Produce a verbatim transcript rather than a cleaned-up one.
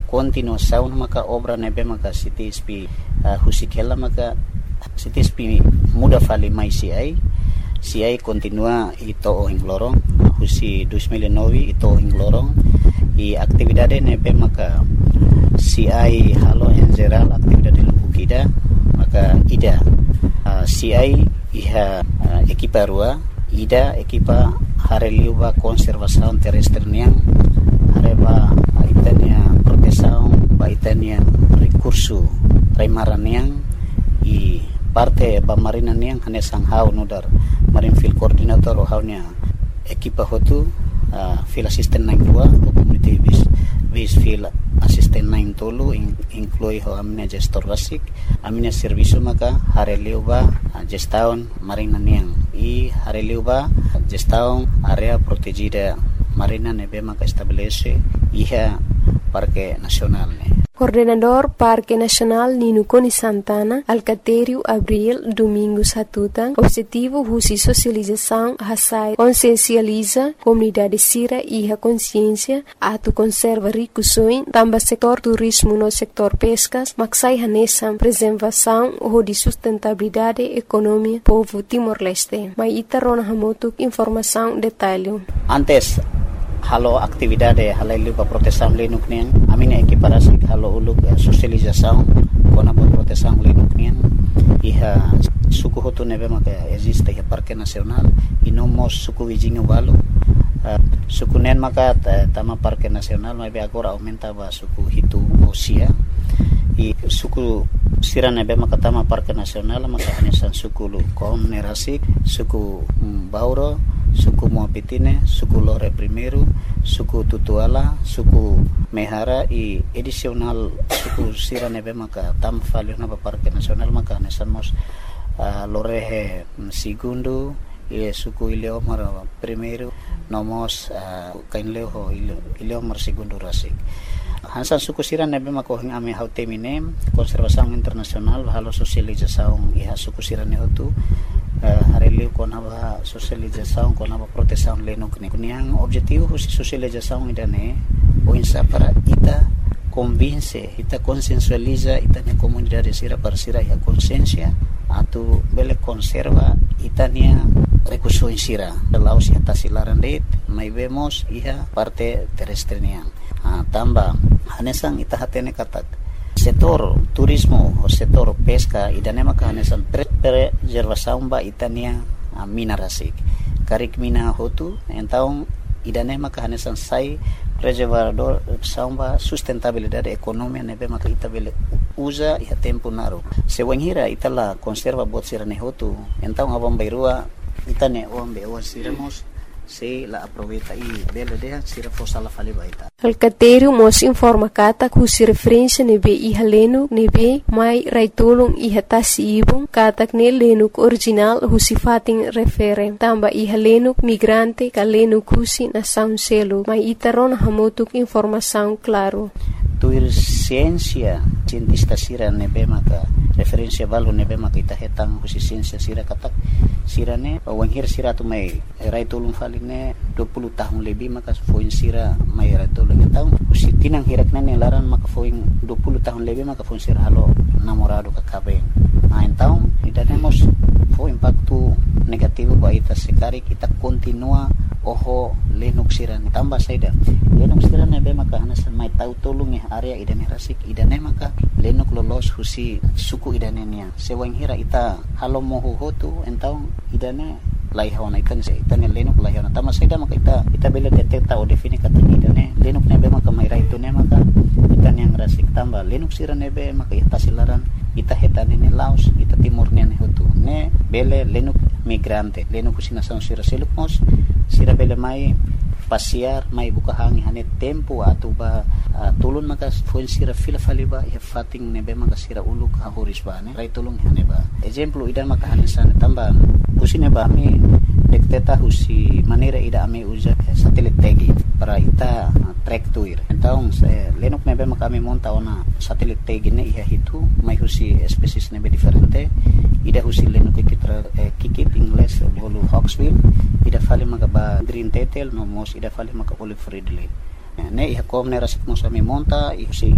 continuação maka obra nebe maka sitispi uh, husikela maka sitispi muda fali mai C I C I continua ito o hinglorong husi dua ribu nove ito o hinglorong i aktividade nebe maka C I halo en geral aktividade lubukida maka ida uh, C I iha uh, ekipa rua ida ekipa hareliuba konservasaun terrestre niang hareba itania protesaun ba itania recurso raimaran niang i parte ba marina niang hane sanghau nudar marine field coordinator o haunya ekipa hotu uh, field assistant nang dua o community bis bis field assistant nang tolu in, inclui ho amina gestor basic amina servicio maka hareliuba uh, gestaun marina niang i hareliuba gestaun area protegida marina nebe maka establece iha parque nacional ne. Coordenador Parque Nacional Ninukoni Santana, Alcatério Abril Domingos Hatutang, objetivo husi socialização hasai consciencializa comunidade sira e a consciência atu conserva ricusoin tamba setor turismo no sector pescas maksai hanesam preservação ou de sustentabilidade economia povo Timor-Leste. Mai itarona hamotuk informação detalhe. Antes halo aktividade halailu pa proteção lenuk niang amina equiparasi halo uluk uh, socialização kona pa proteção lenuk niang iha suku hotu nebe maka existe iha parque nacional inomos suku wijinga walu uh, suku nen maka tama parque nacional mai be agora aumenta ba suku hitu osia i suku sira nebe maka tama parque nacional maka hanesan suku lu kom nerasi suku um, bauro suku Moapitine, suku Lore Primeiro, suku Tutuala, suku Mehara i edisional suku sira nebe maka tam falio na parque nacional maka nesamos uh, Lorehe Segundo i suku Ileomar Primeiro nomos uh, kainleo Ileomar Segundo rasik. Hansan suku sira nebe maka hing ame hautemine konservasaun internasional halo sosializasaun iha suku sira ne hotu Uh, hareliu kona ba socialização kona ba proteção lenok ni kuniang objetivo husi socialização idane o insa para ita convince ita consensualiza ita ni comunidade sira para sira ya consciência atu bele conserva itania recurso sira laos ya tasilaran det mai vemos iha parte terrestre niang uh, tamba hanesang ita hatene katak setor turismo o setor pesca idane maka hanesan preservação ba itania mina rasik karik mina hotu então idane maka hanesan sai preservador samba sustentabilidade economia nebe maka itabele usa ia tempo naro se wenhira itala conserva bot sirane hotu então abam bairua itane ombe o siramos se la aproveita e bela de sira fosa la fali baita. Alcatério mos informa kata ku si referência nebe iha lenuk nebe mai raitulung iha tasi ibung katak ne lenuk original husi fating refere tamba iha lenuk migrante ka lenuk husi na sound selo mai itaron hamotuk informação claro. Tuir ciência cientista sira nebe maka referência valu nebe maka ita hetang husi ciência sira katak sirane wanghir sira tu mai raitulung faline dua puluh tahun lebih maka foin sira mai raitulung tahun husi tinang hirak nane laran maka foin dua puluh tahun lebih maka foin sira halo namorado ka kabeng nah então idanemos fo impacto negativo ba ita sekari kita continua oho lenuk sirane tambah saida lenuk sirane be maka hanesan mai tau tolong ya area idane rasik idane maka lenuk lolos husi suku idane nia sewang hira ita halo mohu hotu entau idane laihona ikan se itane lenuk laihona tama saida maka ita ita bela detecta o defini kata idane lenuk nebe maka mai ra itu ne maka itane yang rasik tambah lenuk sirane be maka ita silaran ita hetane ne laos ita timur ne hotu ne bele lenuk migrante lenuk husina sang sira selukmos sira bele mai pasiar mai buka hangi hane tempo atu ba uh, tulun maka foin sira fila faliba ya fating nebe maka sira uluk hahuris ba ne rai tulung hane ba exemplo idan maka hane sana tamba usine ba mi dekteta husi manera ida ame usa satelit tagi para ita uh, track tuir então se lenuk nebe maka ame monta ona satelit tagi ne iha hitu mai husi species nebe diferente ida husi lenuk kitra eh, kikit ingles bolu hawksbill ida fali maka ba green tetel no mos ida fali maka olive ridley ne iha kom ne rasik mo sa mi monta ihusi